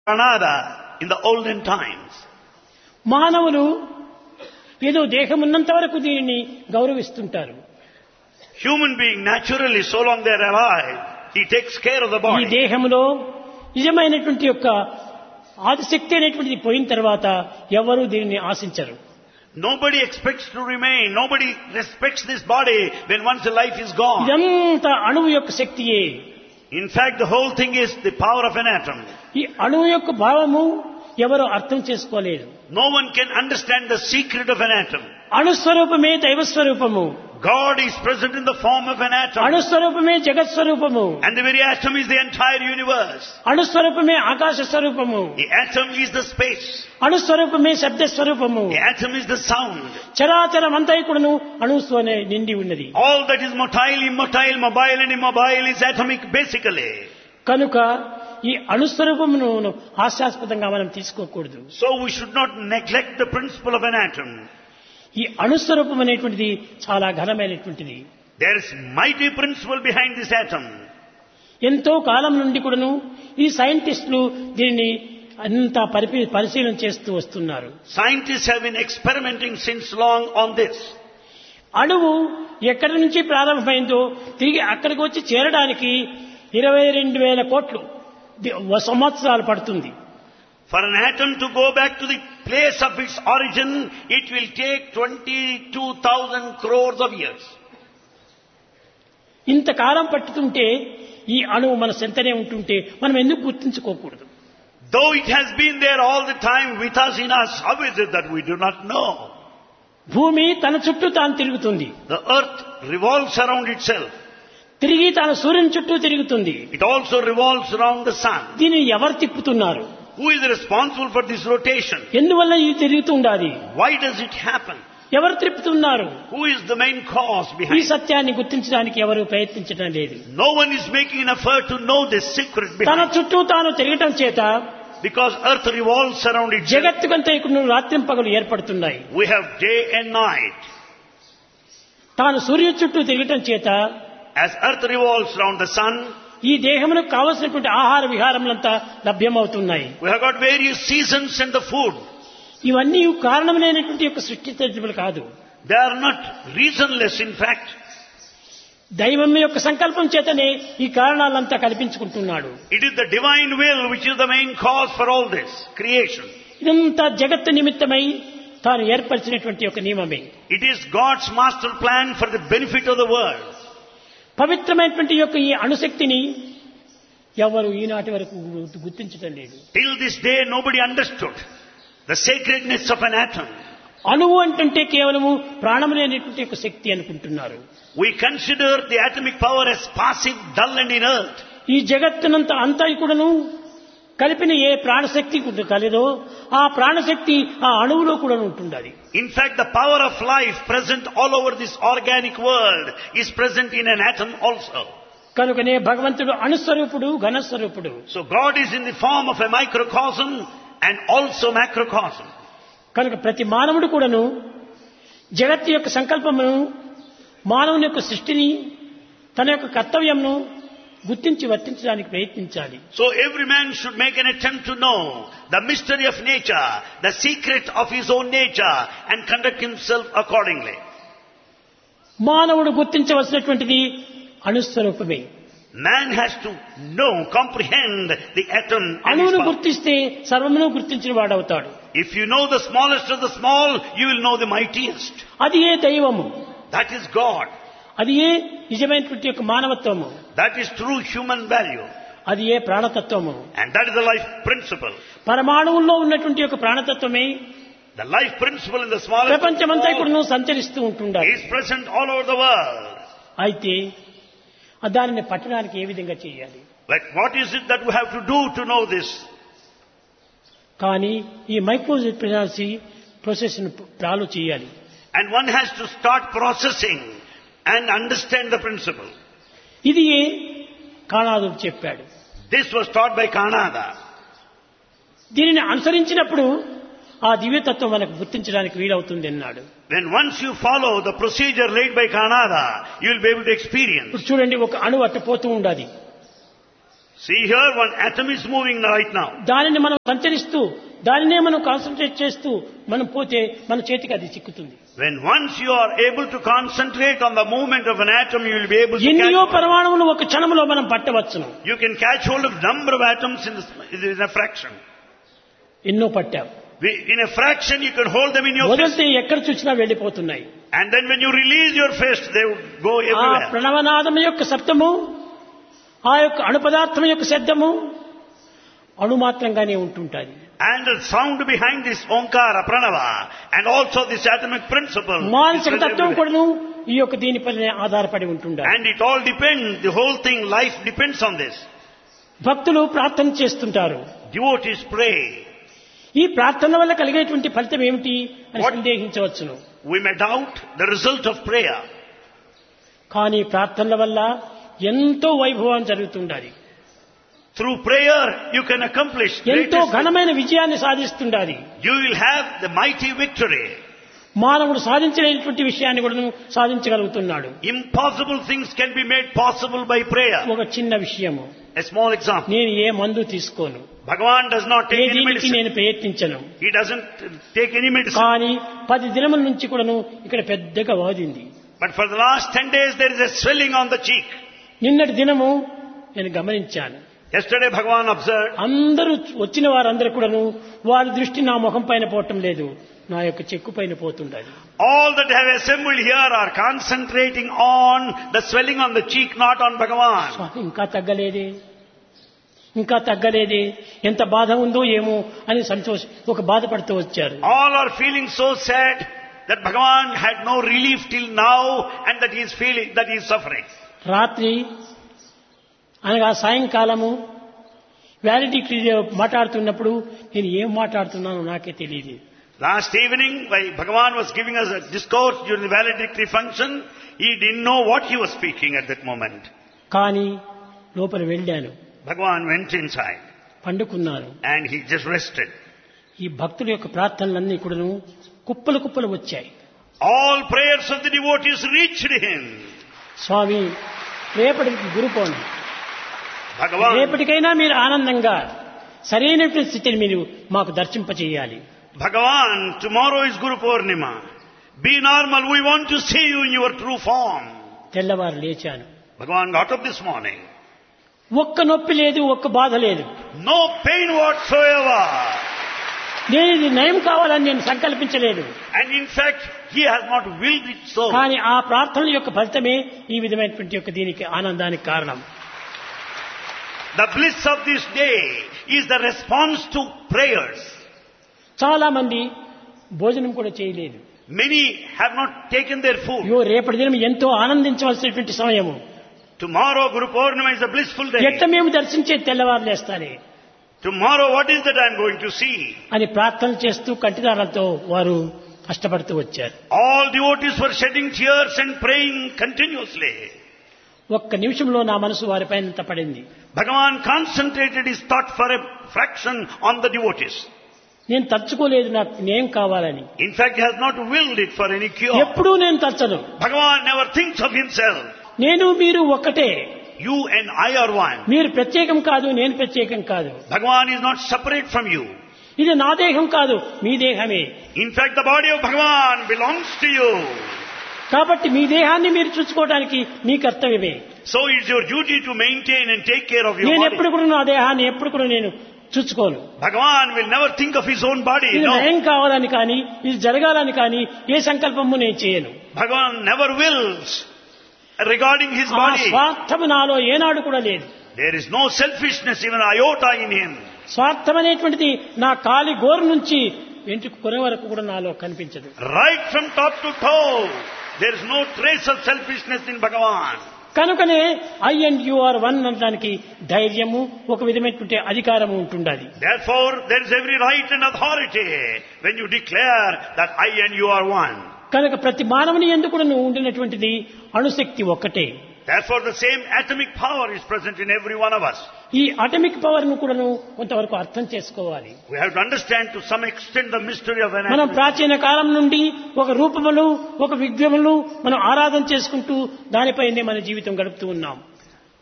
Kanada in the olden times. మానవులు ఏదో దేహం ఉన్నంత వరకు దీనిని గౌరవిస్తుంటారు. Human being naturally, so long they are alive, he takes care of the ఈ body. దేహంలో నిజమైనటువంటి యొక్క ఆదిశక్తి అనేటువంటిది పోయిన తర్వాత ఎవరు దీనిని ఆశించరు. Nobody expects to remain. Nobody respects this body when once the life is gone. ఇదంతా అణువు యొక్క శక్తియే. In fact, the whole thing is the power of an atom. ఈ అణువు యొక్క భావము ఎవరు అర్థం చేసుకోలేరు. No one can understand the secret of an atom. అణుస్వరూపమే దైవస్వరూపము. God is present in the form of an atom. అణుస్వరూపమే జగత్స్వరూపము. And the very atom is the entire universe. అణుస్వరూపమే ఆకాశ స్వరూపము. The atom is the space. అణుస్వరూపమే శబ్ద స్వరూపము. The atom is the sound. చరాచరం అంతా కూడాను అణువుతోనే నిండి ఉన్నది. All that is motile, immotile, mobile and immobile is atomic basically. కనుక ఈ అణుస్వరూపమును హాస్యాస్పదంగా మనం తీసుకోకూడదు. So we should not neglect the principle of an atom. ఈ అణుస్వరూపం అనేటువంటిది చాలా ఘనమైనటువంటిది. There is mighty principle behind this atom. ఎంతో కాలం నుండి కూడాను ఈ సైంటిస్టులు దీనిని అంతా పరిశీలన చేస్తూ వస్తున్నారు. Scientists have been experimenting since long on this. అణువు ఎక్కడి నుంచి ప్రారంభమైందో తిరిగి అక్కడికి వచ్చి చేరడానికి 22,000 కోట్లు సంవత్సరాలు పడుతుంది. For an atom to go back to the place of its origin, it will take 22,000 crores of years. ఇంతకాలం పట్టుతుంటే ఈ అణువు మన సెంతనే ఉంటుంటే మనం ఎందుకు గుర్తించుకోకూడదు? Though it has been there all the time with us in us, how is it that we do not know? భూమి తన చుట్టూ తాను తిరుగుతుంది. The earth revolves around itself. తిరిగి తాను సూర్యుని చుట్టూ తిరుగుతుంది. It also revolves around the sun. దీనిని ఎవరు తిప్పుతున్నారు? Who is responsible for this rotation? ఎందువల్ల ఇది తిరుగుతుండాలి? Why does it happen? ఎవరు తిప్పుతున్నారు? Who is the main cause ఈ behind it? సత్యాన్ని గుర్తించడానికి ఎవరు ప్రయత్నించడం లేదు. No one is making an effort to know this secret తన behind it. చుట్టూ తాను తిరగటం చేత Because earth revolves around itself. జగత్తుకంతా ఇక్కడ రాత్రింపగలు ఏర్పడుతున్నాయి. We have day and night. తాను సూర్యుని చుట్టూ తిరగటం చేత As earth revolves around the sun, ఈ దేహమునకు కావలసినటువంటి ఆహార విహారములంతా లభ్యమవుతున్నాయి. we have got various seasons and the food. ఇవన్నీ కారణమైనటువంటి యొక్క సృష్టించబడి కాదు. They are not reasonless, in fact. దైవం యొక్క సంకల్పం చేతనే ఈ కారణాలంతా కల్పించుకుంటున్నాడు. It is the divine will which is the main cause for all this creation. ఇదంతా జగత్తు నిమిత్తమై తాను ఏర్పరిచినటువంటి ఒక నియమమే. It is God's master plan for the benefit of the world. పవిత్రమైనటువంటి యొక్క ఈ అణుశక్తిని ఎవరు ఈనాటి వరకు గుర్తించడం లేదు. Till this day nobody understood the sacredness of an atom. అణువు అంటే కేవలము ప్రాణము లేనటువంటి ఒక శక్తి అనుకుంటున్నారు. We consider the atomic power as passive, dull and inert. ఈ జగత్తునంతా అంతా కూడాను కలిపిన ఏ ప్రాణశక్తి కలదో ఆ ప్రాణశక్తి ఆ అణువులో కూడా ఉంటుండాలి. In fact, the power of life present all over this organic world is present in an atom also. కనుకనే భగవంతుడు అణుస్వరూపుడు ఘనస్వరూపుడు. So God is in the form of a microcosm and also macrocosm. కనుక ప్రతి మానవుడు కూడాను జగత్తు యొక్క సంకల్పమును మానవుని యొక్క సృష్టిని తన యొక్క కర్తవ్యంను గుర్తించి వర్తించడానికి ప్రయత్నించాలి. So every man should make an attempt to know the mystery of nature, the secret of his own nature and conduct himself accordingly. మానవుడు గుర్తించవలసినటువంటిది అణుస్వరూపమే. Man has to know, comprehend the atom and its అణువును power. గుర్తిస్తే సర్వమును గుర్తించిన వాడవుతాడు. If you know the smallest of the small, you will know the mightiest. అది ఏ దైవము, That is God. అది ఏ నిజమైనటువంటి యొక్క మానవత్వము, That is true human value. అది ఏ ప్రాణతత్వము. And that is the life principle. పరమాణువుల్లో ఉన్నటువంటి యొక్క ప్రాణతత్వమే The life principle in the smallest of the ప్రపంచమంతా small కూడా సంచరిస్తూ ఉంటుండాలి. is present all over the world. అయితే దానిని పట్టడానికి ఏ విధంగా చేయాలి? Like what is it that we have to do to know this? కానీ ఈ మైక్రోజెప్రెనాలజీ ప్రాసెస్ చాలు చేయాలి. And one has to start processing and understand the principle. ఇది కాణాదు చెప్పాడు. This was taught by Kanada. దీనిని అనుసరించినప్పుడు ఆ దివ్యతత్వం మనకు గుర్తించడానికి వీలవుతుంది అన్నాడు. When once you follow the procedure laid by Kanada, you will be able to experience. ఇప్పుడు చూడండి, ఒక అణువు అట్ట పోతూ ఉండాలి. See here, one atom is moving right now. దానిని మనం సంచరిస్తూ దానినే మనం కాన్సన్ట్రేట్ చేస్తూ మనం పోతే మన చేతికి అది చిక్కుతుంది. When once you are able to concentrate on the movement of an atom, you will be able to ఎన్నో catch. పరమాణువులు ఒక క్షణంలో మనం పట్టవచ్చును. You can catch hold of number of atoms in a fraction. ఎన్నో పట్టాం. In a fraction, you can hold them in your fist. వదిలితే ఎక్కడ చూసినా వెళ్ళిపోతున్నాయి. And then when you release your fist, they would go ఆ everywhere. ప్రణవనాదం యొక్క శబ్దము, ఆ యొక్క అణు పదార్థం యొక్క శబ్దము అణుమాత్రంగానే ఉంటుంటుంది. And the sound behind this Omkara, Pranava, and also this atomic principle. మానసిక is తత్వం everywhere. కూడాను ఈ యొక్క దీనిపైనే ఆధారపడి ఉంటుండాలి. And it all depends, the whole thing, life depends on this. భక్తులు ప్రార్థన చేస్తుంటారు. Devotees pray. ఈ ప్రార్థన వల్ల కలిగేటువంటి ఫలితం ఏమిటి అని What? సందేహించవచ్చును. We may doubt the result of prayer. కానీ ప్రార్థనల వల్ల ఎంతో వైభవం జరుగుతుండాలి. Through prayer, you can accomplish ఎంతో greatest. ఘనమైన విజయాన్ని సాధిస్తుండాలి. You will have the mighty victory. మానవుడు సాధించలేనటువంటి విషయాన్ని కూడా సాధించగలుగుతున్నాడు. Impossible things can be made possible by prayer. ఒక చిన్న విషయము. A small example. నేను ఏ మందు తీసుకోను, Bhagavan does not A take any దీనికి medicine. నేను ప్రయత్నించను. He doesn't take any medicine. కానీ 10 దినముల నుంచి కూడాను ఇక్కడ పెద్దగా వాదింది. But for the last 10 days, there is a swelling on the cheek. నిన్నటి దినము నేను గమనించాను. Yesterday, Bhagavan observed, అందరూ వచ్చిన వారందరూ కూడాను వారి దృష్టి నా ముఖం పైన పోవటం లేదు, నా యొక్క చెక్కు పైన పోతుండాలి. all that have assembled here are concentrating on the swelling on the cheek, not on Bhagavan. స్వామి ఇంకా తగ్గలేదే, ఇంకా తగ్గలేదే, ఎంత బాధ ఉందో ఏమో అని ఒక బాధపడుతూ వచ్చారు. All are feeling so sad that Bhagavan had no relief till now and that he is feeling, that he is suffering. రాత్రి అనగా సాయంకాలము వ్యాలిటీ మాట్లాడుతున్నప్పుడు నేను ఏం మాట్లాడుతున్నానో నాకే తెలియదు. Last evening, while Bhagavan was giving us a discourse during the valedictory function, he didn't know what he was speaking at that moment. కానీ లోపల వెళ్ళాను, Bhagavan went inside పండుకున్నాను. and he just rested. ఈ భక్తుల యొక్క ప్రార్థనలన్నీ కూడాను కుప్పలు కుప్పలు వచ్చాయి. All prayers of the devotees reached him. స్వామి రేపటికి గురుపౌర్ణమి, Bhagavan, రేపటికైనా మీరు ఆనందంగా సరైనటువంటి స్థితిని మీరు మాకు దర్శింపచేయాలి. Bhagavan, tomorrow is Guru Purnima. Be normal. We want to see you in your true form. తెల్లవారు లేచాను. Bhagavan got up this morning. ఒక్క నొప్పి లేదు, ఒక్క బాధ లేదు. No pain whatsoever. నేను ఇది నయం కావాలని నేను సంకల్పించలేదు. And in fact, he has not willed it so. కానీ ఆ ప్రార్థన యొక్క ఫలితమే ఈ విధమైనటువంటి యొక్క దీనికి ఆనందానికి కారణం. The bliss of this day is the response to prayers. చాలా మంది భోజనం కూడా చేయలేదు. Many have not taken their food. రేపటి దినం ఎంతో ఆనందించవలసినటువంటి సమయము. Tomorrow Guru Purnima is a blissful day. ఎట్ట మేము దర్శించే తెల్లవారు లేస్తానే Tomorrow what is that I am going to see? అని ప్రార్థన చేస్తూ కంటిదారాలతో వారు కష్టపడుతూ వచ్చారు. All devotees were shedding tears and praying continuously. ఒక్క నిమిషంలో నా మనసు వారిపైన పడింది. Bhagavan concentrated his thought for a fraction on the devotees. నేను తలుచుకోలేదు నాకు నేం కావాలని. In fact, he has not willed it for any cure. ఎప్పుడూ నేను తలచను. Bhagavan never thinks of himself. నేను మీరు ఒక్కటే. You and I are one. మీరు ప్రత్యేకం కాదు, నేను ప్రత్యేకం కాదు. Bhagavan is not separate from you. ఇది నా దేహం కాదు, మీ దేహమే. In fact, the body of Bhagavan belongs to you. కాబట్టి మీ దేహాన్ని మీరు చూసుకోవడానికి మీ కర్తవ్యమే. So it's your duty to maintain and take care of your నేను body. ఎప్పుడు కూడా నా దేహాన్ని ఎప్పుడు కూడా నేను చూసుకోను. Bhagavan will never think of his own body. ఇది No. నయం కావాలని కానీ ఇది జరగాలని కానీ ఏ సంకల్పము నేను చేయను. Bhagavan never wills regarding his ఆ body. స్వార్థము నాలో ఏనాడు కూడా లేదు. There is no selfishness, even iota in him. స్వార్థం అనేటువంటిది నా కాలి గోరు నుంచి వెంట్రుక కొన వరకు కూడా నాలో కనిపించదు. Right from top to toe, there is no trace of selfishness in Bhagavan. కనుకనే I and you are one అనడానికి ధైర్యము ఒక విధమైనటువంటి అధికారము ఉంటుండాలి. Therefore, there is every right and authority when you declare that I and you are one. కనుక ప్రతి మానవుని యందు కూడా ఉండినటువంటిది అణుశక్తి ఒక్కటే. Therefore, the same atomic power is present in every one of us. ఈ అటమిక్ పవర్ ను కూడా కొంతవరకు అర్థం చేసుకోవాలి. We have to understand to some extent the mystery of an మనం atom. ప్రాచీన కాలం నుండి ఒక రూపములు ఒక విగ్రహములు మనం ఆరాధన చేసుకుంటూ దానిపైనే మన జీవితం గడుపుతూ ఉన్నాం.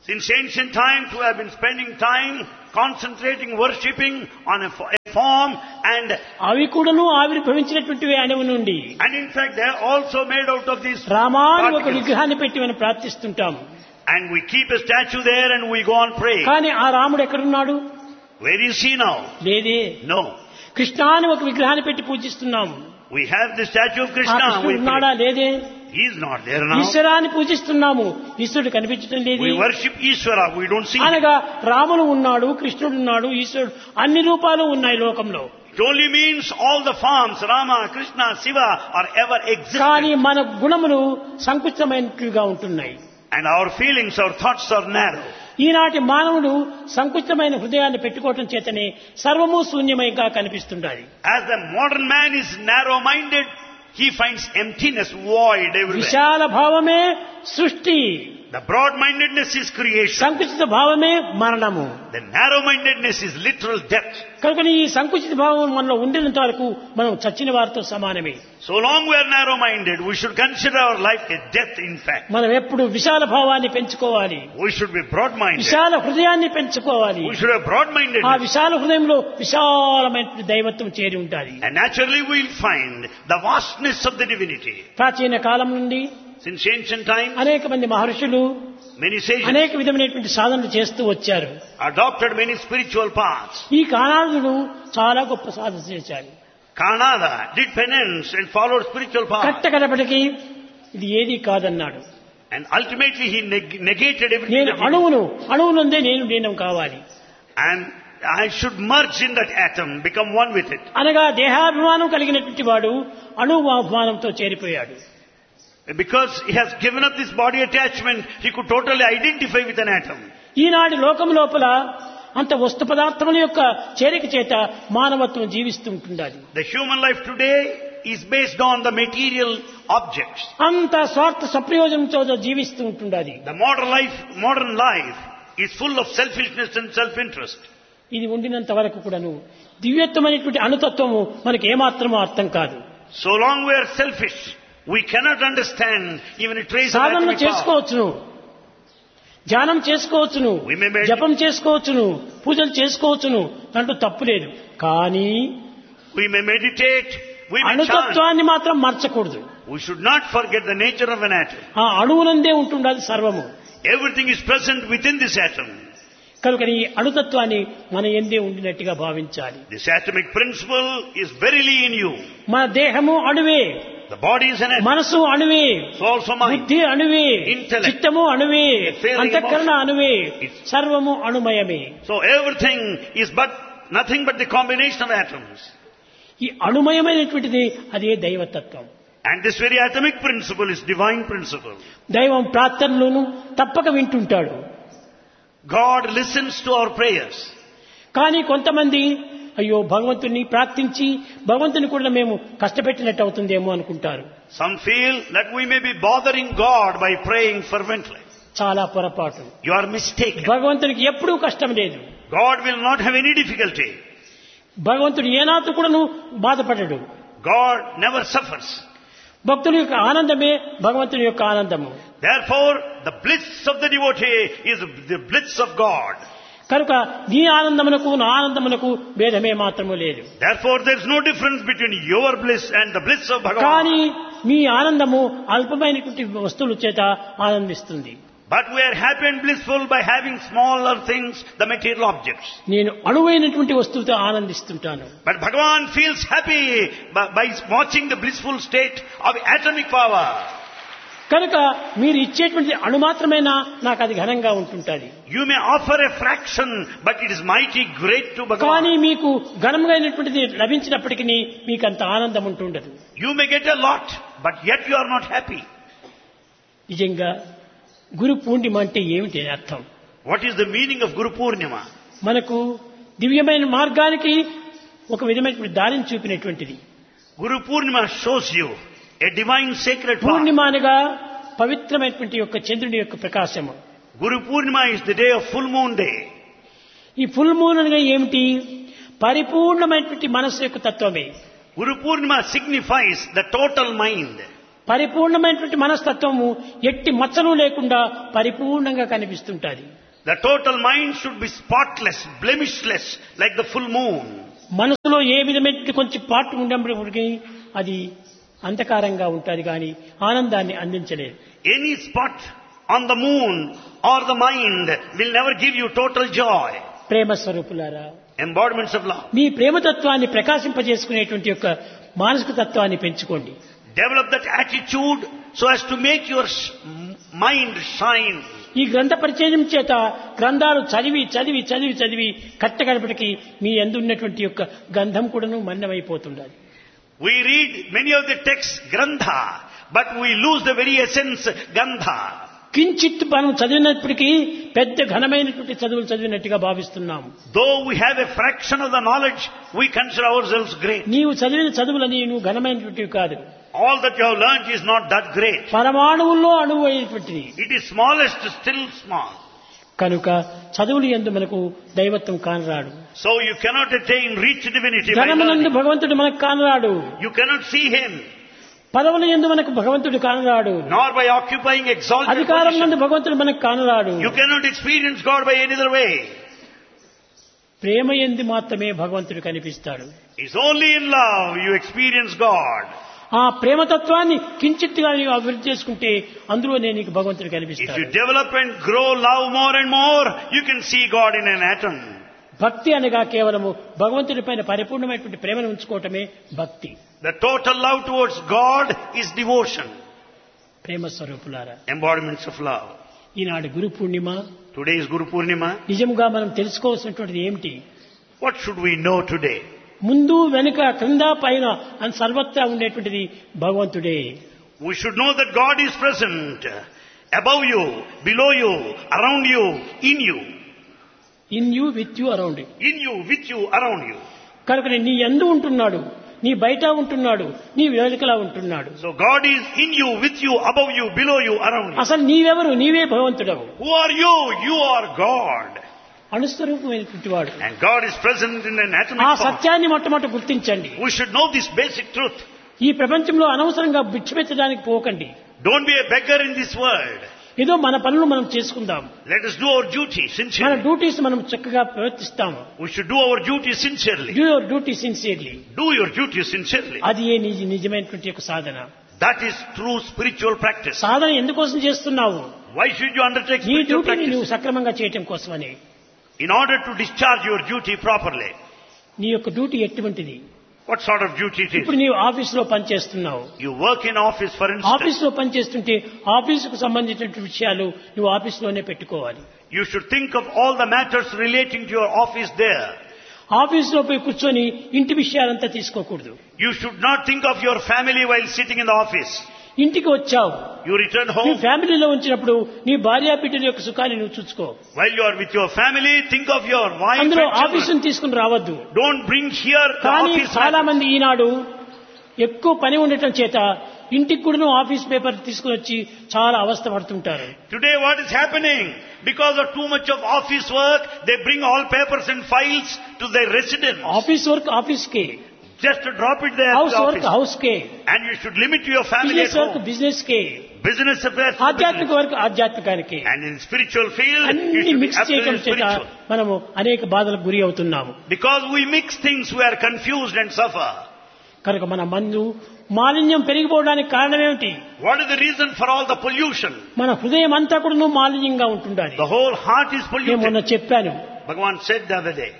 Since ancient times we have been spending time concentrating, worshipping on a form and అవి కూడాను ఆవిర్భవించినటువంటివి అణువు నుండి. And in fact they are also made out of these రామాని ఒక particles. విగ్రహాన్ని పెట్టి మనం ప్రార్థిస్తుంటాము. And we keep a statue there and we go on praying. కానీ ఆ రాముడు ఎక్కడున్నాడు? Where is he now? లేదే. No. కృష్ణాని ఒక విగ్రహాన్ని పెట్టి పూజిస్తున్నాము. We have the statue of ఆ Krishna. కృష్ణుడు We ఉన్నాడా? pray. లేదే. He is not there now. ఈశ్వరాన్ని పూజిస్తున్నాము. ఈశ్వరుడు కనిపించడం లేదు. We worship Ishvara. We don't see him. అనగా రాముడు ఉన్నాడు, కృష్ణుడు ఉన్నాడు, ఈశ్వరుడు అన్ని రూపాలు ఉన్నాయి లోకంలో. It only means all the forms, Rama, Krishna, Shiva are ever కానీ existent. మన గుణములు సంకుచితమైనట్టుగా ఉంటున్నాయి. And our feelings, our thoughts are narrow. ఈనాటి మానవుడు సంకుచితమైన హృదయాన్ని పెట్టుకోవటం చేతనే సర్వము శూన్యమైగా కనిపిస్తుండాలి. As the modern man is narrow-minded, he finds emptiness, void everywhere. విశాల భావమే సృష్టి, The broad-mindedness is creation. సంకుచిత భావమే మరణము. The narrow-mindedness is literal death. కనుక ఈ సంకుచిత భావం మనలో ఉండినంత వరకు మనం చచ్చిన వారితో సమానమే. So long we are narrow-minded, we should consider our life a death in fact. మనం ఎప్పుడు విశాల భావాన్ని పెంచుకోవాలి, We should be broad-minded. విశాల హృదయాన్ని పెంచుకోవాలి. We should have ఆ broad-mindedness. విశాల హృదయంలో విశాలమైన దైవత్వం చేరి ఉంటాది. And naturally we will find the vastness of the divinity. ప్రాచీన కాలం నుండి Since ancient times, అనేక మంది మహర్షులు many sages అనేక విధమైనటువంటి సాధనలు చేస్తూ వచ్చారు. adopted many spiritual paths. ఈ కానాదుడు చాలా గొప్ప సాధన చేశాడు. Kanada did penance and followed spiritual paths. కట్టకడపటికి ఇది ఏది కాదన్నాడు. And ultimately he negated everything. నేను that he అణువునందే నేను లీనం కావాలి. And I should merge in that atom, become one with it. అనగా దేహాభిమానం కలిగినటువంటి వాడు అణువాభిమానంతో చేరిపోయాడు. Because he has given up this body attachment, he could totally identify with an atom. ఈనాటి లోకం లోపల అంత వస్తు పదార్థముల యొక్క చేరిక చేత మానవత్వం జీవిస్తూ ఉంటుండాలి. The human life today is based on the material objects. అంత స్వార్థ సప్రయోజనంతో జీవిస్తూ ఉంటుండాలి. The modern life is full of selfishness and self-interest. ఇది ఉండినంత వరకు కూడాను దివ్యత్వమైనటువంటి అణుతత్వము మనకి ఏమాత్రమూ అర్థం కాదు. So long we are selfish, we cannot understand even a trace of సాధనలు atomic power. చేసుకోవచ్చును, ధ్యానం చేసుకోవచ్చును, We may meditate. జపం చేసుకోవచ్చును, పూజలు చేసుకోవచ్చును, దాంట్లో తప్పు లేదు. కానీ We may meditate, we may chant. అణుతత్వాన్ని మాత్రం మర్చకూడదు. We should not forget the nature of an atom. ఆ అణువునందే ఉంటుండాలి సర్వము. Everything is present within this atom. కనుక ఈ అణుతత్వాన్ని మన ఎందే ఉండినట్టుగా భావించాలి. This atomic principle is verily in you. మన దేహము అణువే, The body is an atom. మనసు అణువే, So also mind. బుద్ధి అణువే, Intellect. చిత్తము అణువే, Feeling, అంతఃకరణ emotion. అణువే, It's- సర్వము అణుమయమే. So everything is but nothing but the combination of atoms. ఈ అణుమయమైనటువంటిది అదే దైవతత్వం. And this very atomic principle is divine principle. దైవం ప్రార్థనలోను తప్పక వింటుంటాడు. God listens to our prayers. కానీ కొంతమంది అయ్యో భగవంతుని ప్రార్థించి భగవంతుని కూడా మేము కష్టపెట్టినట్టు అవుతుందేమో అనుకుంటారు. Some feel that we may be bothering God by praying fervently. చాలా పొరపాటు. You are mistaken. భగవంతునికి ఎప్పుడూ కష్టం లేదు. God will not have any difficulty. భగవంతుడు ఏనాడు కూడాను బాధపడడు. God never suffers. భక్తుని యొక్క ఆనందమే భగవంతుని యొక్క ఆనందము. Therefore, the bliss of the devotee is the bliss of God. కనుక నీ ఆనందమునకు నా ఆనందమునకు భేదమే మాత్రము లేదు. Therefore, there is no difference between your bliss and the bliss of కానీ Bhagavan. మీ ఆనందము అల్పమైనటువంటి వస్తువుల చేత ఆనందిస్తుంది. But we are happy and blissful by having smaller things, the material objects. నేను అణువైనటువంటి వస్తువుతో ఆనందిస్తుంటాను. But Bhagavan feels happy by watching the blissful state of atomic power. కనుక మీరు ఇచ్చేటువంటి అణు మాత్రమేనా నాకు అది ఘనంగా ఉంటుంటుంది. You may offer a fraction, but it is mighty great to కానీ Bhagavan. మీకు ఘనంగా అయినటువంటిది లభించినప్పటికీ మీకు అంత ఆనందం ఉంటుండదు. You may get a lot, but yet you are not happy. నిజంగా గురు పూర్ణిమ అంటే ఏమిటి అర్థం? What is the meaning of Guru Purnima? మనకు దివ్యమైన మార్గానికి ఒక విధమైనటువంటి దారిని చూపినటువంటిది. Guru Purnima shows you a divine sacred path. పూర్ణిమ అనగా పవిత్రమైనటువంటి యొక్క చంద్రుని యొక్క ప్రకాశము. Guru Purnima is the day of full moon day. ఈ ఫుల్ మూన్ అనగా ఏమిటి? పరిపూర్ణమైనటువంటి మనస్సు యొక్క తత్వమే. Guru Purnima signifies the total mind. పరిపూర్ణమైనటువంటి మనస్తత్వము ఎట్టి మచ్చలు లేకుండా పరిపూర్ణంగా కనిపిస్తుంటది. The total mind should be spotless, blemishless, like the full moon. మనసులో ఏ విధమైన కొంచెం పాటు ఉన్నప్పటికీ అది అంధకారంగా ఉంటుంది కానీ ఆనందాన్ని అందించలేదు. Any spot on the moon or the mind will never give you total joy. ప్రేమ స్వరూపులారా, Embodiments of love. మీ ప్రేమతత్వాన్ని ప్రకాశింపజేసుకునేటువంటి యొక్క మానసిక తత్వాన్ని పెంచుకోండి. Develop that attitude so as to make your mind shine. ఈ గ్రంథ పరిచయం చేత గ్రంథాలు చదివి చదివి చదివి చదివి కట్టగడపటికి మీ యందు ఉన్నటువంటి యొక్క గంధం కూడాను మన్నమైపోతుండాలి. We read many of the texts, Grantha, but we lose the very essence, Gandha. కించిత్ మనం చదివినప్పటికీ పెద్ద ఘనమైనటువంటి చదువులు చదివినట్టుగా భావిస్తున్నాము. Though we have a fraction of the knowledge, we consider ourselves great. నీవు చదివిన చదువులని నువ్వు ఘనమైనటువంటివి కాదు. All that you have learnt is not that great. పరమాణువుల్లో అణువు అయినటువంటిది. It is smallest, still small. కనుక చదువులు యందు మనకు దైవత్వం కానరాడు. So you cannot attain rich divinity by ధనమునందు learning. భగవంతుడు మనకు కానరాడు. You cannot see him, పదవుల యందు మనకు భగవంతుడు కానరాడు. nor by occupying exalted అధికారం నందు position. భగవంతుడు మనకు కానరాడు. You cannot experience God by any other way. ప్రేమ యందు మాత్రమే భగవంతుడు కనిపిస్తాడు. It's only in love you experience God. ఆ ప్రేమతత్వాన్ని కించిత్తుగా నీవు అభివృద్ధి చేసుకుంటే అందులోనే నీకు భగవంతుడు If కనిపిస్తాడు. you develop and grow love more and more, you can see God in an atom. భక్తి అనగా కేవలము భగవంతుడి పైన పరిపూర్ణమైనటువంటి ప్రేమను ఉంచుకోవటమే భక్తి. The total love towards God is devotion. ప్రేమ స్వరూపులారా, Embodiments of love. Eenadu Guru Purnima. Today is Guru Purnima. నిజంగా మనం తెలుసుకోవాల్సినటువంటిది ఏమిటి? What should we know today? ముందు వెనుక క్రింద పైన అని సర్వత్రా ఉండేటువంటిది భగవంతుడే. We should know that God is present above you, below you, around you, in you. In you, with you, around you. In you, with you, around you. కనుక నీ యందు ఉంటున్నాడు, నీ బయట ఉంటున్నాడు, నీ వెనుకలా ఉంటున్నాడు. So God is in you, with you, above you, below you, around you. అసలు నీవెవరు? నీవే భగవంతుడవు. Who are you? You are God. అణుస్వరూపమైనటువంటి వాడు. And God is present in an atomic ఆ form. సత్యాన్ని మొట్టమొదటి గుర్తించండి. We should know this basic truth. ఈ ప్రపంచంలో అనవసరంగా బిచ్చమెత్తడానికి పోకండి. Don't be a beggar in this world. ఏదో మన పనులు మనం చేసుకుందాం. Let us do our duty మన sincerely. డ్యూటీస్ మనం చక్కగా ప్రవర్తిస్తాము. We should do our duty sincerely. Do your duty sincerely. Do your duty sincerely. అది ఏ నిజమైనటువంటి యొక్క సాధన. That is true spiritual practice. సాధన ఎందుకోసం చేస్తున్నావు? Why should you undertake నీ spiritual డ్యూటీని నువ్వు practice? సక్రమంగా చేయటం కోసమని. In order to discharge your duty properly. నీ యొక్క డ్యూటీ ఎటువంటిది? What sort of duty it ఇప్పుడు is? నీవు ఆఫీసులో పనిచేస్తున్నావు. You work in office, for instance. ఆఫీసులో పనిచేస్తుంటే ఆఫీసుకు సంబంధించిన విషయాలు నువ్వు ఆఫీసులోనే పెట్టుకోవాలి. You should think of all the matters relating to your office there. ఆఫీసులో పోయి కూర్చొని ఇంటి విషయాలంతా తీసుకోకూడదు. You should not think of your family while sitting in the office. ఇంటికి వచ్చావు, You return నీ home. ఫ్యామిలీలో ఉంచినప్పుడు నీ భార్యా బిడ్డల యొక్క సుఖాన్ని నువ్వు చూసుకో. While you are with your family, think of your wife అందులో and children. ఆఫీసును తీసుకుని రావద్దు. Don't bring here the కానీ office చాలా matters. మంది ఈనాడు ఎక్కువ పని ఉండటం చేత ఇంటికి కూడా ఆఫీస్ పేపర్ తీసుకుని వచ్చి చాలా అవస్థ పడుతుంటారు. Today what is happening? Because of too much of office work, they bring all papers and files to their residence. Office work ఆఫీస్కే, Just to drop it there at house the work office. హౌస్కే, And you should limit to your family at business work home. బిజినెస్కే, Business affairs to ఆధ్యాత్మిక business. Work ఆధ్యాత్మికానికి. And in spiritual field, you అన్ని should be mix చేయడం absolutely చేత spiritual. మనము అనేక బాధలకు గురి అవుతున్నాము. Because we mix things, we are confused and suffer. కనుక మన మందు మాలిన్యం పెరిగిపోవడానికి కారణం ఏమిటి? What is the reason for all the pollution? మన హృదయం అంతా కూడా మాలిన్యంగా ఉంటుండాలి. The whole heart is నేను మొన్న polluted. చెప్పాను, Bhagavan said the other day,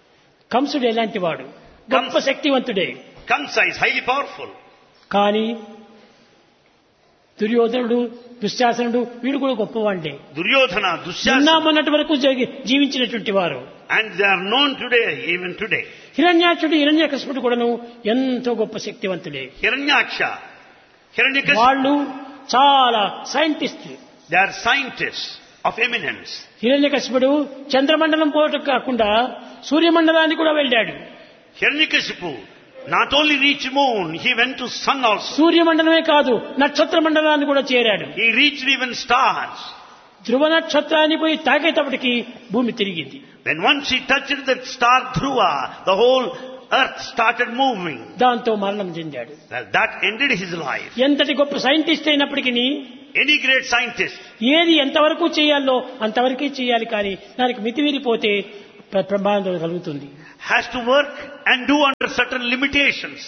కంసుడు ఎలాంటి వాడు? గొప్ప శక్తివంతుడే. Kamsa is highly powerful. కానీ దుర్యోధనుడు, దుశ్శాసనుడు వీడు కూడా గొప్పవాండే. Duryodhana, నిన్న Dusyasana, మొన్నటి వరకు జీవించినటువంటి వారు. and they are known today, even today. హిరణ్యాక్షుడు, హిరణ్యకశిపుడు కూడాను ఎంతో గొప్ప శక్తివంతుడే. Hiranyaksha, Hiranyakashipu, వాళ్ళు చాలా scientist. they are scientists of eminence. హిరణ్యకశిపుడు చంద్రమండలం పోవటం కాకుండా సూర్యమండలానికి కూడా వెళ్ళాడు. Hiranyakashipu not only reached moon, he went to sun also. సూర్యమండలమే కాదు నక్షత్ర మండలాన్ని కూడా చేరాడు. He reached even stars. ధ్రువ నక్షత్రాన్ని పోయి తాకేటప్పటికి భూమి తిరిగింది. When once he touched that star Dhruva, the whole earth started moving. దాంతో మరణం చెందాడు. Well, that ended his life. ఎంతటి గొప్ప సైంటిస్ట్ అయినప్పటికీ Any great scientist ఏది ఎంతవరకు చేయాలో అంతవరకే చేయాలి, కానీ దానికి మితిమీరిపోతే ప్రమాదం కలుగుతుంది. has to work and do under certain limitations.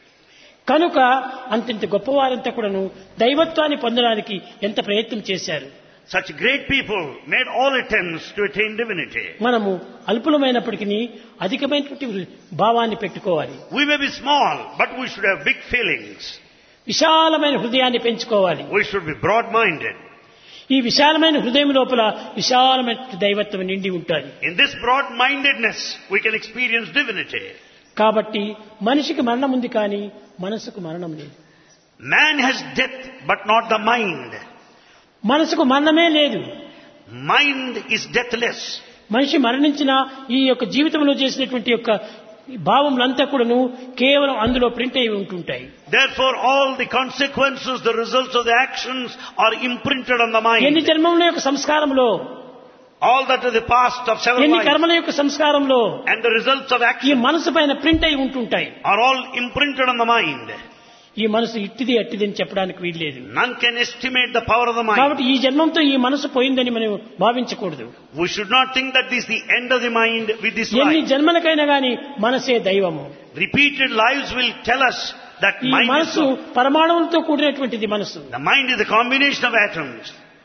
కనుక అంతింత గొప్పవారంతా కూడాను దైవత్వాన్ని పొందడానికి ఎంత ప్రయత్నం చేశారు. Such great people made all attempts to attain divinity. మనము అల్పులమైనప్పటికీ అధికమైనటువంటి భావాన్ని పెట్టుకోవాలి. We may be small, but we should have big feelings. విశాలమైన హృదయాన్ని పెంచుకోవాలి. We should be broad-minded. ఈ విశాలమైన హృదయం లోపల విశాలమైన దైవత్వం నిండి ఉంటుంది. In this broad-mindedness, we can experience divinity. కాబట్టి మనిషికి మరణం ఉంది, కానీ మనసుకు మరణం లేదు. Man has death, but not the mind. మనసుకు మరణమే లేదు. Mind is deathless. మనిషి మరణించిన ఈ యొక్క జీవితంలో చేసినటువంటి యొక్క భావములంతా కూడాను కేవలం అందులో ప్రింట్ అయి ఉంటుంటాయి. Therefore, all the consequences, the results of the actions are imprinted on the ఎన్ని mind. జన్మల యొక్క సంస్కారంలో, All that is the past of several ఎన్ని lives కర్మల యొక్క సంస్కారంలో and the results of ఈ action మనసు పైన ప్రింట్ అయి ఉంటుంటాయి. are all imprinted on the mind. ఈ మనసు ఇట్టిది అట్టిది అని చెప్పడానికి వీల్లేదు. None can estimate the power of the mind. కాబట్టి ఈ జన్మంతో ఈ మనసు పోయిందని మనం భావించకూడదు. We should not think that this is the end of the mind with this ఎన్ని life. జన్మలకైనా గాని మనసే దైవము. Repeated lives will tell us that ఈ mind is మనసు పరమాణువులతో కూడినటువంటిది మనసు. the mind is the combination of atoms.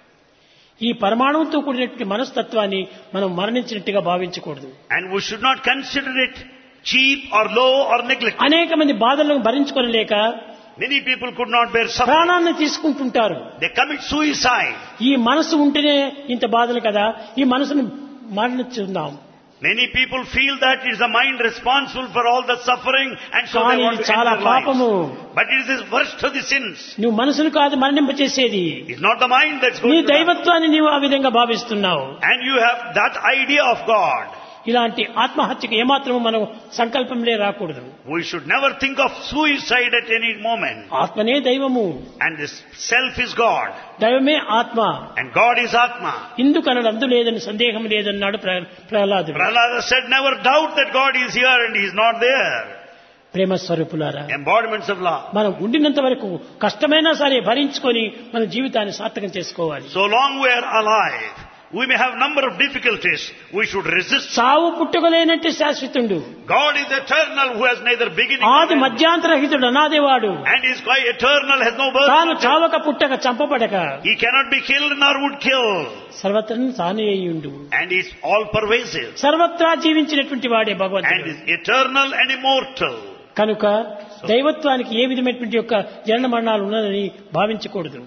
ఈ పరమాణువుతో కూడినటువంటి మనస్తత్వాన్ని మనం మరణించినట్టుగా భావించకూడదు. And we should not consider it cheap or low or neglected. అనేక మంది బాధలను భరించుకోలేక Many people could not bear suffering. ప్రాణాన్ని తీసుకుంటుంటారు. They commit suicide. ఈ మనసు ఉంటేనే ఇంత బాధలు కదా, ఈ మనసును మరణించుందాం. Many people feel that it is the mind responsible for all the suffering, and so they కానీ want ఇది to end చాలా their lives. పాపము. But it is the worst of the sins. నువ్వు మనసును కాదు మరణింపచేసేది, It's not the mind that's నీ going to die. దైవత్వాన్ని నీవు ఆ విధంగా భావిస్తున్నావు. And you have that idea of God. ఇలాంటి ఆత్మహత్యకు ఏమాత్రము మనం సంకల్పంలే రాకూడదు. We should never think of suicide at any moment. ఆత్మనే దైవము, And this self is God. దైవమే ఆత్మ. And God is Atma. ఇందుకనడు అందు లేదని సందేహం లేదన్నాడు ప్రహ్లాదుడు. Prahlada said, never doubt that God is here and He is not there. ప్రేమ స్వరూపులారా, Embodiments of love. మనం ఉండినంత వరకు కష్టమైనా సరే భరించుకొని మన జీవితాన్ని సార్థకం చేసుకోవాలి. So long we are alive, we may have number of difficulties. We should resist. సావు పుట్టుకలేనట్టు శాశ్వతుడు, God is eternal, who has neither beginning nor ఆది end. మధ్యాంతరహితుడు, అనాదివాడు. And is quite eternal, has no birth. తాను nor death. చావక పుట్టక చంపబడక He cannot be killed nor would kill. సర్వత్రను తానే అయ్యుండు. And is all pervasive. సర్వత్రా జీవించినటువంటి వాడే And భగవంతుడు. is eternal and immortal. కనుక దైవత్వానికి ఏ విధమైనటువంటి యొక్క జనన మరణాలు ఉన్నదని భావించకూడదు.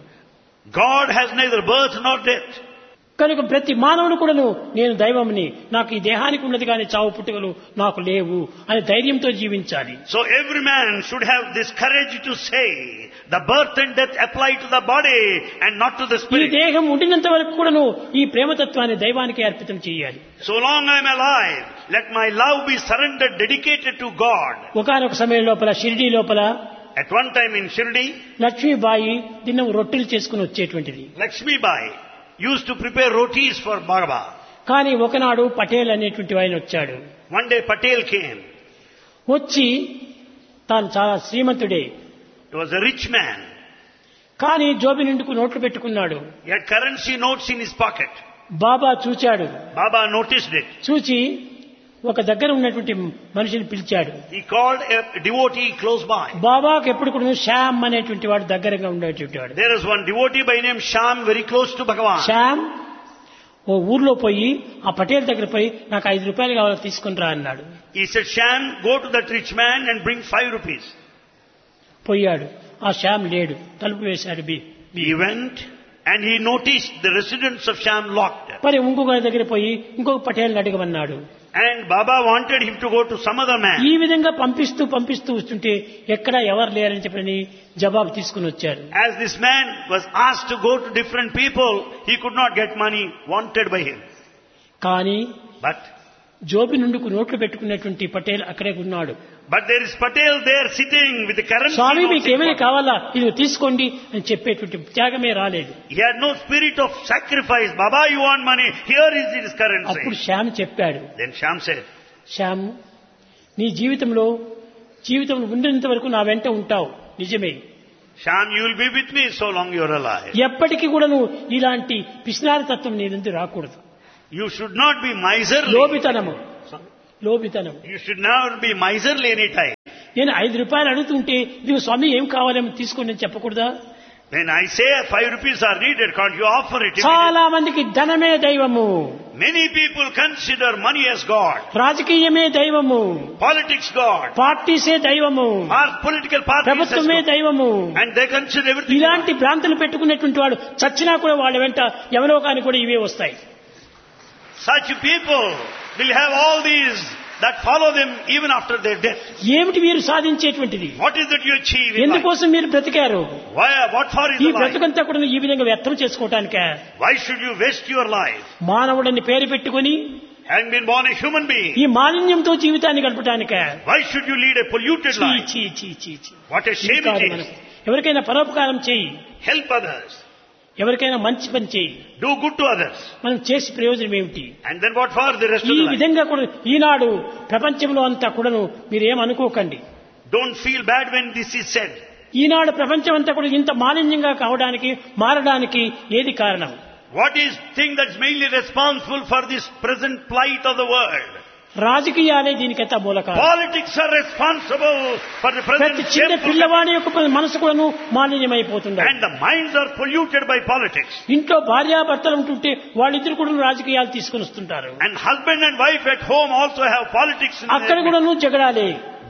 God has neither birth nor death. కనుక ప్రతి మానవుడు కూడాను నేను దైవంని, నాకు ఈ దేహానికి ఉన్నది కానీ చావు పుట్టుకలు నాకు లేవు అని ధైర్యంతో జీవించాలి. So every man should have this courage to say, the birth and death apply to the body and not to the ఈ spirit. దేహం ఉండినంత వరకు కూడాను ఈ ప్రేమతత్వాన్ని దైవానికి అర్పితం చేయాలి. So long I am alive, let my love be surrendered, dedicated to God. ఒకానొక సమయం లోపల షిరిడీ లోపల At one time in Shirdi, Lakshmibai దినం రొట్టెలు చేసుకుని వచ్చేటువంటిది. Lakshmi Bai used to prepare rotis for Baba. కానీ ఒకనాడు పటేల్ అనేటువంటి ఆయన వచ్చాడు. One day Patel came. వచ్చి తాను చాలా శ్రీమంతుడే, He was a rich man. కానీ జోబి నిండుకు నోట్లు పెట్టుకున్నాడు. He had currency notes in his pocket. బాబా చూచాడు. Baba noticed it. చూచి ఒక దగ్గర ఉన్నటువంటి మనిషిని పిలిచాడు. He called a devotee close by. బాబాకు ఎప్పుడు కూడా శ్యామ్ అనేటువంటి వాడు దగ్గరగా ఉండేటువంటి వాడు. There is one devotee by name Sham very close to Bhagavan. Shyam ఓ ఊర్లో పోయి ఆ పటేల్ దగ్గర పోయి నాకు 5 రూపాయలు కావాలో తీసుకుని రా అన్నాడు. He said, Sham, go to that rich man and bring 5 rupees. పోయాడు. ఆ శ్యామ్ లేడు, తలుపు వేశాడు. He went and he noticed the residence of Sham locked. మరి ఇంకొక దగ్గర పోయి ఇంకొక పటేల్ని అడగమన్నాడు. And Baba wanted him to go to some other man. ఈ విధంగా పంపిస్తూ వస్తుంటే ఎక్కడ ఎవరు లేరని చెప్పని జవాబు తీసుకుని వచ్చారు. As this man was asked to go to different people, he could not get money wanted by him. కానీ But జోబి నుండుకు నోట్లు పెట్టుకున్నటువంటి పటేల్ అక్కడే ఉన్నాడు. there is Patel there sitting with the currency. Swamy notes మీకు in ఏమైనా pocket. కావాలా ఇది తీసుకోండి అని చెప్పేటువంటి త్యాగమే రాలేదు. He had no spirit of sacrifice. Baba, you want money? Here is his currency. అప్పుడు శ్యామ్ చెప్పాడు. Then Sham said, శ్యామ్ నీ జీవితం ఉన్నంత వరకు నా వెంట ఉంటావు, నిజమే. Shyam, you will be with me so long you are alive. ఎప్పటికీ కూడా నువ్వు ఇలాంటి పిసినారి తత్వం నీ నుండి రాకూడదు. You should not be miserly. లోబితనము. You should never be miserly any time. నేను 5 రూపాయలు అడుగుతుంటే ఇదిగో స్వామి ఏం కావాలేమో తీసుకోండి అని చెప్పకూడదా? When I say 5 rupees are needed, can't you offer it? చాలా మందికి ధనమే దైవము. Many people consider money as God. రాజకీయమే దైవము. Politics God. పార్టీసే దైవము. Our political parties ప్రభుత్వమే దైవము. And they consider everything. ఇలాంటి భ్రాంతులు పెట్టుకునేటువంటి వాడు చచ్చినా కూడా వాళ్ళ వెంట ఎవరో కానీ కూడా ఇవే వస్తాయి. Such people will have all these that follow them even after their death. ఏమిటి మీరు సాధించేటువంటిది? What is that you achieve in life? ఎందుకోసం మీరు బ్రతికారు? What for is ఈ the life? బ్రతుకంతా కూడా ఈ విధంగా వ్యర్థం చేసుకోవటానికే. Why should you waste your life? మానవుడని పేరు పెట్టుకొని Having been born a human being. ఈ మాలిన్యంతో జీవితాన్ని గడపటానికే. Why should you lead a polluted life? What a shame it is. ఎవరికైనా పరోపకారం చేయి, Help others. ఎవరికైనా మంచి పని చేయి, Do good to others. మనం చేసే ప్రయోజనం ఏమిటి? And then what for the rest ఈ of the life? విధంగా కూడా ఈనాడు ప్రపంచంలో అంతా కూడాను మీరేమనుకోకండి. Don't feel bad when this is said. ఈనాడు ప్రపంచం అంతా కూడా ఇంత మాలిన్యంగా కావడానికి మారడానికి ఏది కారణం? What is thing that's mainly responsible for this present plight of the world? రాజకీయాలే దీనికంతా మూల కారణం. Politics are responsible for the present ప్రతి చిన్న shameful పిల్లవాడి యొక్క మనసు కూడాను మాలిన్యమైపోతుంది. and the minds are polluted by politics. ఇంట్లో భార్యాభర్తలు ఉంటుంటే వాళ్ళిద్దరు కూడా రాజకీయాలు తీసుకుని వస్తుంటారు. And husband and wife at home also have politics in అక్కడ their కూడాను జగడాలే.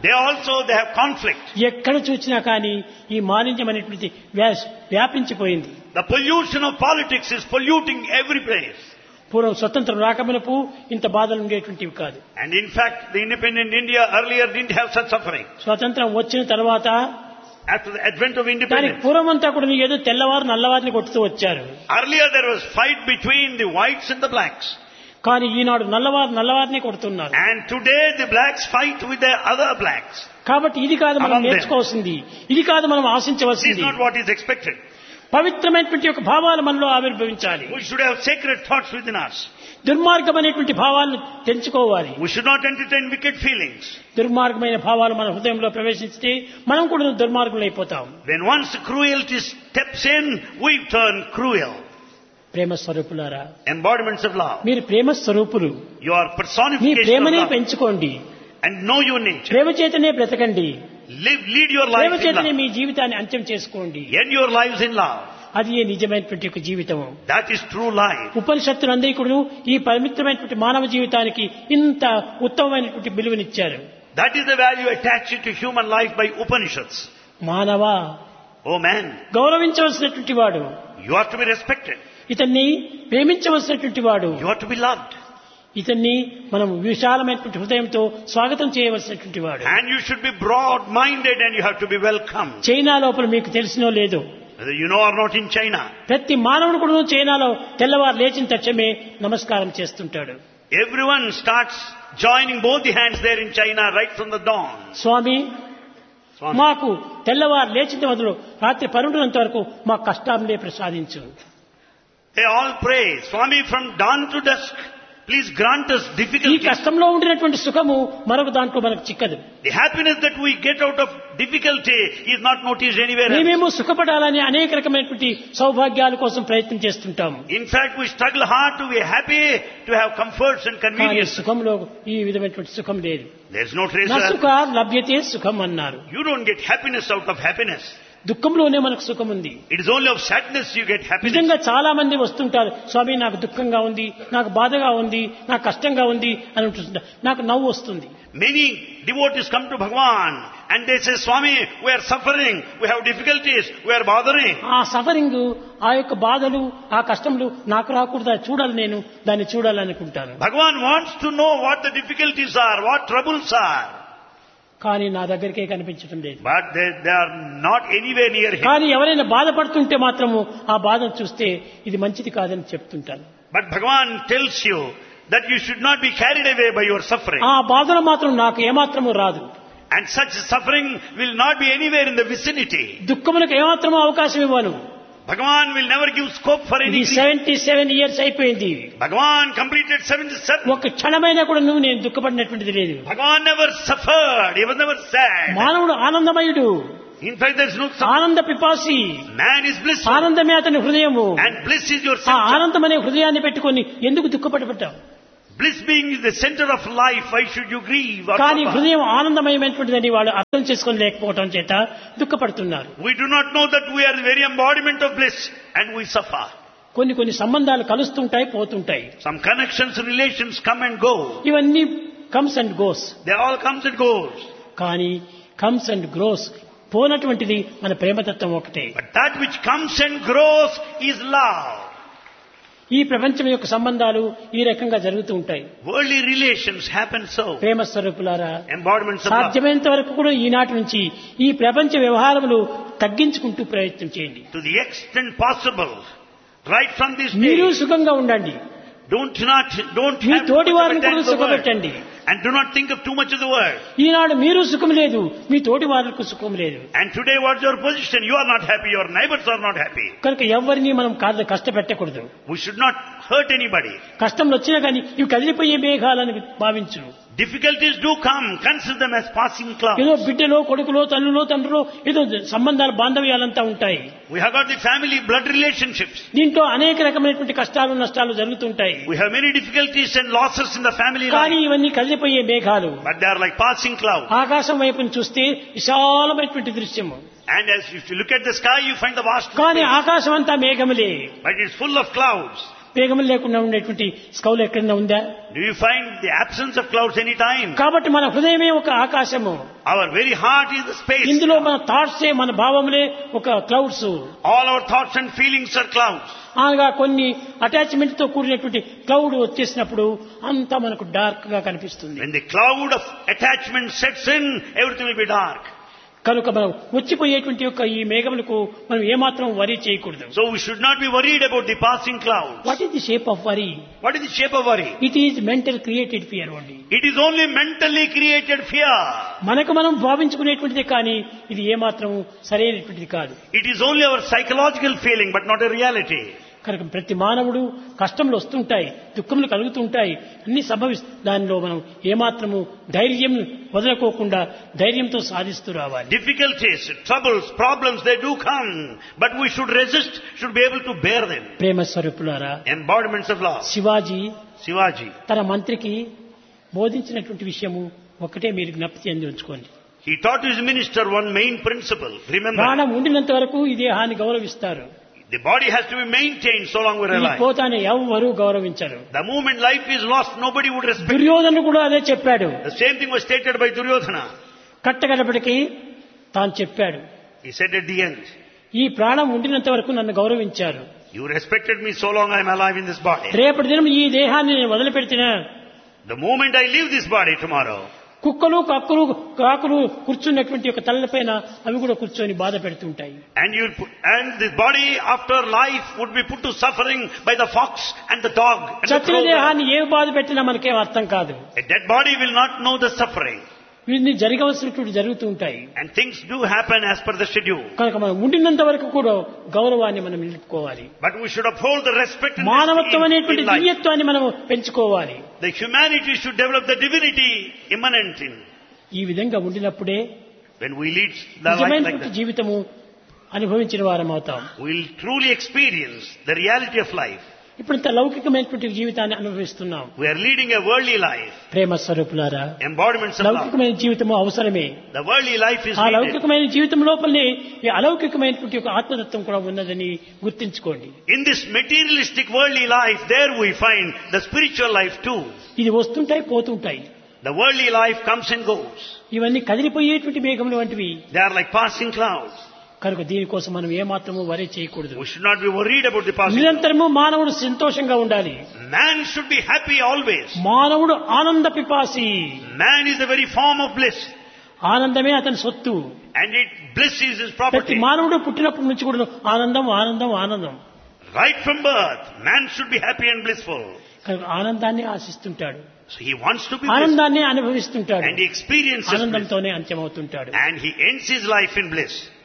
they have conflict. ఎక్కడ చూసినా కానీ ఈ మాలిన్యం అనేటువంటి వ్యాపించిపోయింది. The pollution of politics is polluting every place. పూర్వం స్వతంత్రం రాకమునపు ఇంత బాధలు ఉండేటువంటివి కాదు. And in fact, the independent India earlier didn't have such suffering. స్వతంత్రం వచ్చిన తర్వాత After the advent of దానికి independence, పూర్వం అంతా కూడా ఏదో తెల్లవారు నల్లవారిని కొట్టుతూ వచ్చారు. earlier there was fight between the whites and the blacks. కానీ ఈనాడు నల్లవారిని కొడుతున్నారు. And today the blacks fight with the other blacks. కాబట్టి ఇది కాదు మనం Among them. నేర్చుకోవాల్సింది, ఇది కాదు మనం This is ఆశించవలసింది. not what is expected. పవిత్రమైనటువంటి యొక్క భావాలు మనలో ఆవిర్భవించాలి. We should have sacred thoughts within us. దుర్మార్గమైనటువంటి భావాలను తెంచుకోవాలి. We should not entertain wicked feelings. దుర్మార్గమైన భావాలు మన హృదయంలో ప్రవేశిస్తే మనం కూడా దుర్మార్గులైపోతాం. When once cruelty steps in, we turn cruel. ప్రేమ స్వరూపులారా, Embodiments of love. మీరు ప్రేమ స్వరూపులు. You are me personification of ప్రేమనే love. పెంచుకోండి. And know your nature. ప్రేమ చేతనే బ్రతకండి. Lead your life Prema in చేతనే love. మీ జీవితాన్ని అంత్యం చేసుకోండి. End your lives in love. అది ఏ నిజమైనటువంటి ఒక జీవితము. That is true life. ఉపనిషత్తులందరూ కూడా ఈ పవిత్రమైనటువంటి మానవ జీవితానికి ఇంత ఉత్తమమైనటువంటి విలువనిచ్చారు. That is the value attached to human life by Upanishads. మానవా, Oh man, గౌరవించవలసినటువంటి వాడు, you are to be respected. ఇతన్ని ప్రేమించవలసినటువంటి వాడు, You are to be loved. ఇతన్ని మనం విశాలమైనటువంటి హృదయంతో స్వాగతం చేయవలసినటువంటి వాడు. And you should be broad-minded and you have to be welcomed. China లోపల మీకు తెలిసినో లేదో, Whether you know or not, in China, ప్రతి మానవుడు కూడా చైనాలో తెల్లవారు లేచిన తక్షణమే నమస్కారం చేస్తుంటాడు. everyone starts joining both the hands there in China right from the dawn. Swamy, Swami, మాకు తెల్లవారు లేచిన మొదలు రాత్రి 12 వరకు మా కష్టాన్ని ప్రసాదించు. they all pray, Swami, from dawn to dusk, please grant us ఈ difficulty. కష్టంలో ఉండినటువంటి సుఖము మరొక దాంట్లో మనకు చిక్కదు. The happiness that we get out of difficulty is not noticed anywhere else. మేమేమో సుఖపడాలని అనేక రకమైనటువంటి సౌభాగ్యాల కోసం ప్రయత్నం చేస్తుంటాము. In fact, we struggle hard to be happy, to have comforts and కానీ convenience. సుఖంలో ఈ విధమైనటువంటి సుఖం లేదు. There is no trace నా of సుఖ లభ్యతే సుఖం అన్నారు. You don't get happiness out of happiness. దుఃఖంలోనే మనకు సుఖం ఉంది. It is only of sadness you get happiness. నిజంగా చాలా మంది వస్తుంటారు, స్వామి నాకు దుఃఖంగా ఉంది, నాకు బాధగా ఉంది, నాకు కష్టంగా ఉంది అని అంటుంటారు. నాకు నవ్వు వస్తుంది. Many devotees come to Bhagavan and they say, Swami, we are suffering, we have difficulties, we are bothering. ఆ సఫరింగ్, ఆ యొక్క బాధలు, ఆ కష్టములు నాకు రాకూడదా, చూడాలి, నేను దాన్ని చూడాలనుకుంటాను. Bhagavan wants to know what the difficulties are, what troubles are. కానీ నా దగ్గరికే కనిపించడం లేదు. But they are not anywhere near him. కానీ ఎవరైనా బాధపడుతుంటే మాత్రము ఆ బాధను చూస్తే ఇది మంచిది కాదని చెప్తుంటాను. But Bhagavan tells you that you should not be carried away by your suffering. ఆ బాధలు మాత్రం నాకు ఏమాత్రము రాదు. And such suffering will not be anywhere in the vicinity. దుఃఖములకు ఏమాత్రము అవకాశం ఇవ్వను. Bhagavan will never give scope for any ఇది grief. 77 ఇయర్స్ అయిపోయింది. Bhagavan completed 77. ఒక క్షణమైనా కూడా నేను దుఃఖపడినటువంటిది లేదు. Bhagavan never suffered. He was never sad. మానవుడు ఆనందమయుడు, In fact, there is no suffering. ఆనంద పిపాసి. Man is blissful. ఆనందమే అతని హృదయము. And bliss is your ఆ center. ఆనందం అనే హృదయాన్ని పెట్టుకొని ఎందుకు దుఃఖపడబడ్డావు? Bliss being the center of life, why should you grieve or కానీ suffer? హృదయం ఆనందమయమైనటువంటిదని వాళ్ళు అర్థం చేసుకొని లేకపోవడం చేత దుఃఖపడుతున్నారు. We do not know that we are the very embodiment of bliss and we suffer. కొన్ని సంబంధాలు కలుస్తుంటాయి, పోతుంటాయి. Some connections, relations come and go. ఇవన్నీ comes and goes. They all comes and goes. కానీ కమ్స్ అండ్ గ్రోస్ పోనటువంటిది మన ప్రేమతత్వం ఒకటే. But that which comes and grows is love. ఈ ప్రపంచం యొక్క సంబంధాలు ఈ రకంగా జరుగుతూ ఉంటాయి. Worldly relations happen so. ప్రేమ స్వరూపులారా, Embodiments of love. సాధ్యమైనంత వరకు కూడా ఈనాటి నుంచి ఈ ప్రపంచ వ్యవహారములు తగ్గించుకుంటూ ప్రయత్నం చేయండి. To the extent possible, right from this మీరు day, సుఖంగా ఉండండి, don't మీ have తోటి too much of వారిని కూడా attention to the world. సుఖపెట్టండి. And do not think of too much of the world. ఈనాడు మీరు సుఖం లేదు, మీ తోటి వారికి సుఖం లేదు. And today what's your position? You are not happy, your neighbors are not happy. కనుక ఎవరిని మనం కష్టపెట్టకూడదు. We should not hurt anybody. కష్టంలో వచ్చినా కానీ ఇవి కదిలిపోయే మేఘాలని భావించు. Difficulties do come, consider them as passing clouds. ఏదో బిడ్డలో, కొడుకులో, తల్లులో, తండ్రిలో ఏదో సంబంధాలు, బాంధవ్యాలంతా ఉంటాయి. We have got the family blood relationships. దీంట్లో అనేక రకమైనటువంటి కష్టాలు, నష్టాలు జరుగుతుంటాయి. We have many difficulties and losses in the family కానీ life. ఇవన్నీ కదిలిపోయే మేఘాలు. But they are like passing clouds. ఆకాశం వైపుని చూస్తే విశాలమైనటువంటి దృశ్యము. And as if you look at the sky, you find the vast కానీ space. ఆకాశం అంతా మేఘములే. But it's full of clouds. మేఘములు లేకుండా ఉండేటువంటి స్కౌలు ఎక్కడైనా ఉందా? Do you find the absence of clouds any time? కాబట్టి మన హృదయమే ఒక ఆకాశము. Our very heart is the space. ఇందులో మన థాట్సే, మన భావములే ఒక clouds. All our thoughts and feelings are clouds. అనగా కొన్ని అటాచ్మెంట్ తో కూడినటువంటి క్లౌడ్ వచ్చేసినప్పుడు అంతా మనకు డార్క్ గా కనిపిస్తుంది. When the cloud of attachment sets in, everything will be dark. కనుక మనం వచ్చిపోయేటువంటి యొక్క ఈ మేఘములకు మనం ఏమాత్రం వరీ చేయకూడదు. So we should not be worried about the passing clouds. What is the shape of worry? What is the shape of worry? It is mental created fear only. It is only mentally created fear. మనకు మనం భావించుకునేటువంటిదే కానీ ఇది ఏమాత్రం సరైనటువంటిది కాదు. It is only our psychological feeling, but not a reality. కనుక ప్రతి మానవుడు కష్టములు వస్తుంటాయి, దుఃఖములు కలుగుతుంటాయి, అన్ని దానిలో మనం ఏమాత్రము ధైర్యం వదలకోకుండా ధైర్యంతో సాధిస్తూ రావాలి. Difficulties, troubles, problems, they do come, but we should resist, should be able to bear them. ప్రేమ స్వరూపులారా, Embodiments of love. శివాజీ తన మంత్రికి బోధించినటువంటి విషయము ఒకటే మీరు జ్ఞప్తి చెంది ఉంచుకోండి. He taught his minister one main principle. Remember, ప్రాణం ఉండినంత వరకు ఈ దేహాన్ని గౌరవిస్తారు. the body has to be maintained so long we're ఇది alive. పోతానే ఎవరు గౌరవించరు. The moment life is lost, nobody would respect. దుర్యోధను కూడా అదే చెప్పాడు. The same thing was stated by Duryodhana. కట్టగడపటికి తాను చెప్పాడు, He said at the end, ఈ ప్రాణం ఉండినంత వరకు నన్ను గౌరవించారు. you respected me so long I am alive in this body. రేపటి దినం ఈ దేహాన్ని నేను వదిలిపెడితేనా The moment I leave this body tomorrow, కుక్కలు, కాకులు కూర్చున్నటువంటి ఒక తలపైన అవి కూడా కూర్చొని బాధ పెడుతుంటాయి. and this body after life would be put to suffering by the fox and the dog and the చచ్చిన crow. దేహాన్ని ఏ బాధ పెట్టినా మనకేం అర్థం కాదు. A dead body will not know the suffering. వీటిని జరగవలసినటువంటి జరుగుతూ ఉంటాయి. And things do happen as per the schedule. కనుక మనం ఉండినంత వరకు కూడా గౌరవాన్ని మనం నిలుపుకోవాలి. But we should uphold the respect and మానవత్వం అనేటువంటి in life. దివ్యత్వాన్ని మనం పెంచుకోవాలి. The humanity should develop the divinity immanent in. ఈ విధంగా ఉండినప్పుడే When we lead the life like నిజమైనటువంటి that, జీవితము అనుభవించిన వారం అవుతాం. we will truly experience the reality of life. ఇప్పుడు ఇంత లౌకికమైనటువంటి జీవితాన్ని అనుభవిస్తున్నాం. We are leading a worldly life. ప్రేమ స్వరూపులారా, Embodiments of love. లౌకికమైన జీవితము అవసరమే. The worldly life is ఆ needed. లౌకికమైన జీవితం లోపలనే ఈ అలౌకికమైనటువంటి ఒక ఆత్మతత్వం కూడా ఉన్నదని గుర్తించుకోండి. In this materialistic worldly life, there we find the spiritual life too. ఇది వస్తుంటాయి, పోతుంటాయి. The worldly life comes and goes. ఇవన్నీ కదిలిపోయేటువంటి మేఘములు వంటివి. They are like passing clouds. కనుక దీనికోసం మనం ఏమాత్రము వరి చేయకూడదు. We should not be worried about the passing clouds. నిరంతరము మానవుడు సంతోషంగా ఉండాలి. Man should be happy always. మానవుడు ఆనంద పిపాసి. Man is the very form of bliss. ఆనందమే అతని సొత్తు. And bliss is his ప్రతి property. మానవుడు పుట్టినప్పటి నుంచి కూడా ఆనందం ఆనందం ఆనందం. Right from birth, man should be happy and blissful. కనుక ఆనందాన్ని ఆశిస్తుంటాడు, So he wants to be blissful. ఆనందాన్ని అనుభవిస్తుంటాడు, And he experiences bliss. ఆనందంతోనే అంత్యమవుతుంటాడు. And he ends his life in bliss.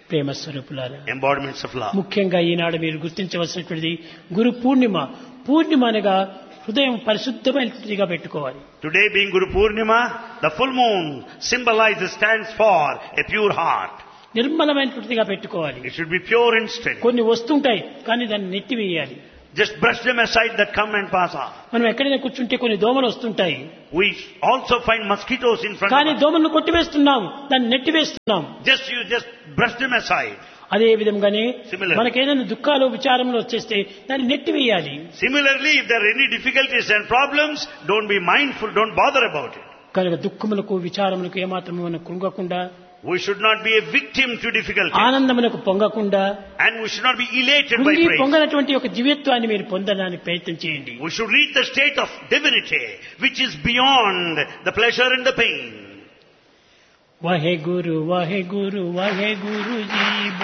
ప్రేమ స్వరూపులారా, embodiments of love. ముఖ్యంగా ఈనాడు మీరు గుర్తించవలసినటువంటిది గురు పూర్ణిమ. పూర్ణిమ అనగా హృదయం పరిశుద్ధమైనటువంటిదిగా పెట్టుకోవాలి. Today being Guru Purnima, the full moon stands for a pure heart. నిర్మలమైనటువంటిదిగా పెట్టుకోవాలి. It should be pure and steady. కొన్ని వస్తుంటాయి కానీ దాన్ని నెట్టివేయాలి. Just brush them aside that come and pass off. మనం ఎక్కడైనా కూర్చుంటే కొన్ని దోమలు వస్తుంటాయి, We also find mosquitoes in front కానీ of us. దోమలను కొట్టివేస్తున్నాం, దాన్ని నెట్టివేస్తున్నాం. You just brush them aside. అదే విధంగానే Similarly. మనకేదైనా దుఃఖాలు విచారములు వచ్చేస్తే దాన్ని నెట్టివేయాలి. Similarly, if there are any difficulties and problems, don't be mindful, don't bother about it. కనుక దుఃఖములకు విచారములకు ఏమాత్రము మనం కృంగకుండా, We should not be a victim to difficulties. ఆనందములకు పొంగకుండా, And we should not be elated by కృంగి praise. పొంగనటువంటి ఒక దివ్యత్వాన్ని మీరు పొందడానికి ప్రయత్నం చేయండి. We should reach the state of divinity, which is beyond the pleasure and the pain. వాహే Guru వాహే Guru వాహే Guru G